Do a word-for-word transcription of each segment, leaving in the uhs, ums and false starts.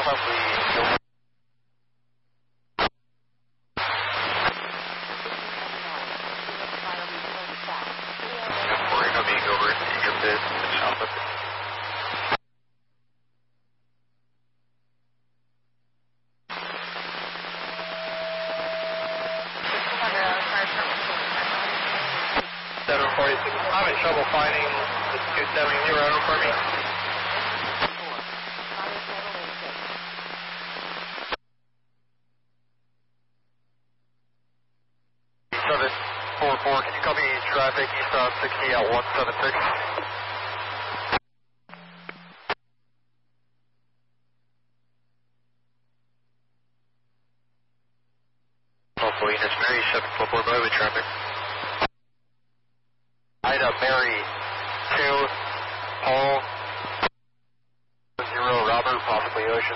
probably... We're going to be over in your bid. seven forty-six. I'm having trouble finding the two seventy for me. seven four four, can you copy traffic eastbound sixty at one seven six? Hopefully, it's Mary seven four four, by with traffic. Ida Mary two, Paul zero, Robert, possibly Ocean.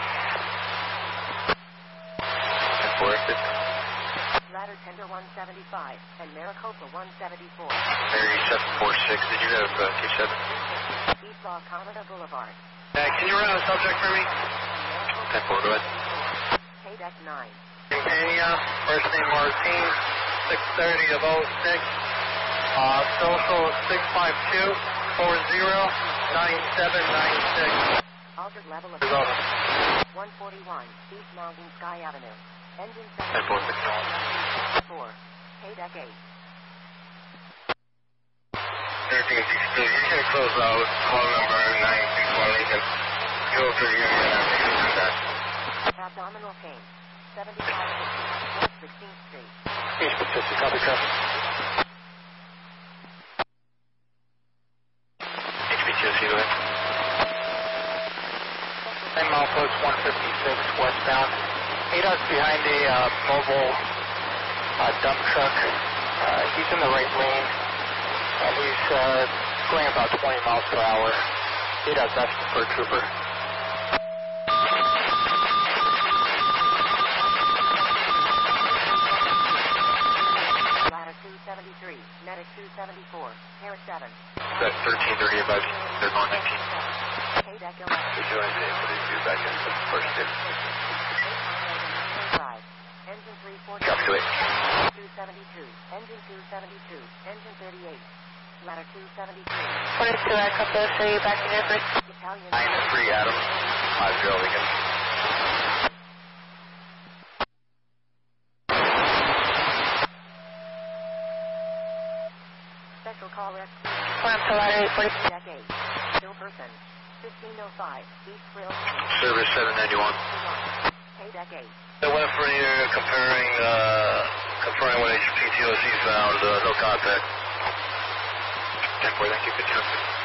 And four exit. Ladder Tender one seventy-five and Maricopa one seventy-four. Mary seven four six, did you have uh, two seven? East Law Canada Boulevard. Uh, can you run a subject for me? ten four, go ahead. K deck nine. Campania, first name Martin, six thirty of oh six. Uh, social six five two, four zero, nine seven nine six. Altered level of one forty-one, East Mountain Sky Avenue. Engine seven four, K deck eight. Everything is excluded. You can close out call number nine six one Lincoln. Go through your navigation. Abdominal pain, seventy-five fifty, sixteenth Street. East fifty, copy traffic. H B two, see you ahead. Same milepost one fifty-six westbound. A D O S behind a uh, mobile uh, dump truck. Uh, he's in the right lane, and he's uh, going about twenty miles per hour. A D O S asking for a trooper. Ladder two seventy-three, Medic two seventy-four, Air seven. That's thirteen thirty about they're going nineteen. K deck eleven. Did you want to say what did you do back in the first shift? Engine three forty. Copy to it. two seventy-two. Engine two seventy-two. Engine thirty-eight. Ladder two seventy-three. twenty-two, I come to show you back in your first. Italian. nine three Adam. five zero Lincoln. Special call rescue. Climb to ladder eight forty. Deck eight. Still person. fifteen oh five. East Grill. Service seven ninety-one. K deck eight. They went for you comparing, uh, confirming what H P T O C found, uh, no contact. ten four, thank you, good job.